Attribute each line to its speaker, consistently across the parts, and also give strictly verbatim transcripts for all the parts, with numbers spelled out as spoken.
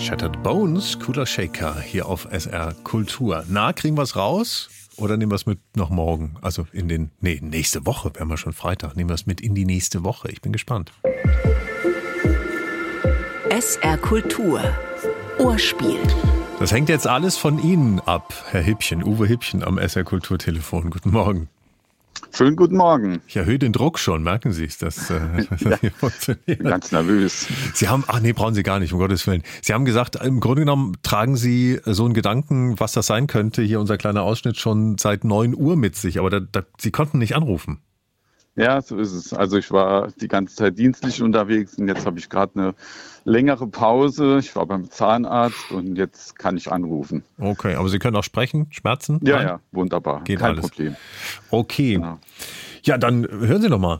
Speaker 1: Shattered Bones, Cooler Shaker hier auf S R Kultur. Na, kriegen wir es raus oder nehmen wir es mit noch morgen? Also in den, nee, nächste Woche, wären wir schon Freitag. Nehmen wir es mit in die nächste Woche. Ich bin gespannt.
Speaker 2: S R Kultur. Ohrspiel.
Speaker 1: Das hängt jetzt alles von Ihnen ab, Herr Hippchen, Uwe Hippchen am S R Kulturtelefon. Guten Morgen.
Speaker 3: Schönen guten Morgen.
Speaker 1: Ich erhöhe den Druck schon, merken Sie es, dass äh, das
Speaker 3: ja,
Speaker 1: hier funktioniert.
Speaker 3: Ich bin ganz nervös.
Speaker 1: Sie haben, ach nee, brauchen Sie gar nicht, um Gottes Willen. Sie haben gesagt, im Grunde genommen tragen Sie so einen Gedanken, was das sein könnte, hier unser kleiner Ausschnitt, schon seit neun Uhr mit sich, aber da, da, Sie konnten nicht anrufen.
Speaker 3: Ja, so ist es. Also ich war die ganze Zeit dienstlich unterwegs und jetzt habe ich gerade eine längere Pause. Ich war beim Zahnarzt und jetzt kann ich anrufen.
Speaker 1: Okay, aber Sie können auch sprechen, Schmerzen?
Speaker 3: Ja,
Speaker 1: Nein?
Speaker 3: ja, wunderbar.
Speaker 1: Geht
Speaker 3: Kein
Speaker 1: alles.
Speaker 3: Problem.
Speaker 1: Okay.
Speaker 3: Genau.
Speaker 1: Ja, dann hören Sie doch mal.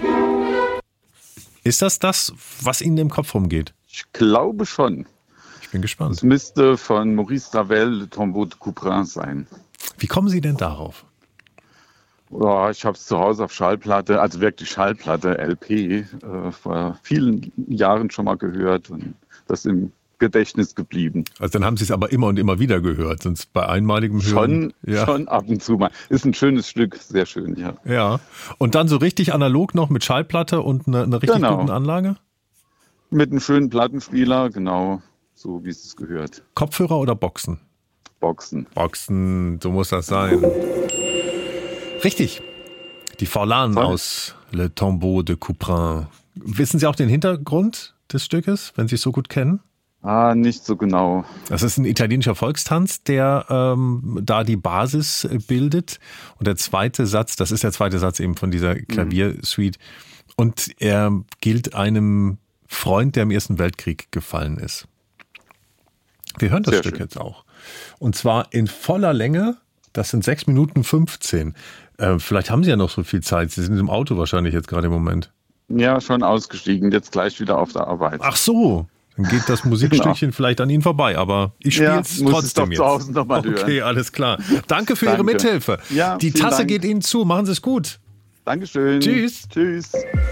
Speaker 1: Ist das das, was Ihnen im Kopf rumgeht?
Speaker 3: Ich glaube schon.
Speaker 1: Ich bin gespannt.
Speaker 3: Es müsste von Maurice Ravel, Le Tombeau de Couperin sein.
Speaker 1: Wie kommen Sie denn darauf?
Speaker 3: Oh, ich habe es zu Hause auf Schallplatte, also wirklich Schallplatte, L P, äh, vor vielen Jahren schon mal gehört und das im Gedächtnis geblieben.
Speaker 1: Also dann haben Sie es aber immer und immer wieder gehört, sonst bei einmaligem Hören.
Speaker 3: Schon,
Speaker 1: ja.
Speaker 3: schon ab und zu mal. Ist ein schönes Stück, sehr schön, ja.
Speaker 1: Ja. Und dann so richtig analog noch mit Schallplatte und einer eine richtig
Speaker 3: Genau.
Speaker 1: guten Anlage?
Speaker 3: Mit einem schönen Plattenspieler, genau, so wie es gehört.
Speaker 1: Kopfhörer oder Boxen?
Speaker 3: Boxen.
Speaker 1: Boxen, so muss das sein. Richtig. Die Forlan
Speaker 3: Toll.
Speaker 1: aus Le Tombeau de Couperin. Wissen Sie auch den Hintergrund des Stückes, wenn Sie es so gut kennen?
Speaker 3: Ah, nicht so genau.
Speaker 1: Das ist ein italienischer Volkstanz, der ähm, da die Basis bildet. Und der zweite Satz, das ist der zweite Satz eben von dieser Klaviersuite. Und er gilt einem Freund, der im Ersten Weltkrieg gefallen ist. Wir hören das
Speaker 3: Sehr
Speaker 1: Stück
Speaker 3: schön.
Speaker 1: jetzt auch. Und zwar in voller Länge. Das sind sechs Minuten fünfzehn. Äh, vielleicht haben Sie ja noch so viel Zeit. Sie sind im Auto wahrscheinlich jetzt gerade im Moment.
Speaker 3: Ja, schon ausgestiegen, jetzt gleich wieder auf der Arbeit.
Speaker 1: Ach so. Dann geht das Musikstückchen vielleicht an Ihnen vorbei, aber ich spiele
Speaker 3: Ja,
Speaker 1: es
Speaker 3: muss es
Speaker 1: trotzdem
Speaker 3: doch
Speaker 1: jetzt.
Speaker 3: zu Hause noch mal
Speaker 1: Okay,
Speaker 3: hören.
Speaker 1: alles klar. Danke für Ihre
Speaker 3: Danke.
Speaker 1: Mithilfe.
Speaker 3: Ja,
Speaker 1: Die
Speaker 3: vielen
Speaker 1: Tasse
Speaker 3: Dank.
Speaker 1: geht Ihnen zu. Machen Sie es gut.
Speaker 3: Dankeschön.
Speaker 1: Tschüss.
Speaker 3: Tschüss.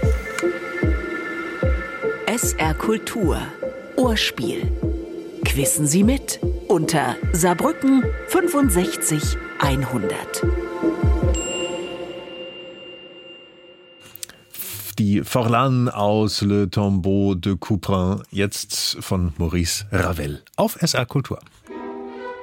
Speaker 2: S R Kultur. Ohrspiel. Quissen Sie mit unter Saarbrücken fünfundsechzig hundert.
Speaker 1: Die Forlan aus Le Tombeau de Couperin, jetzt von Maurice Ravel auf S R Kultur.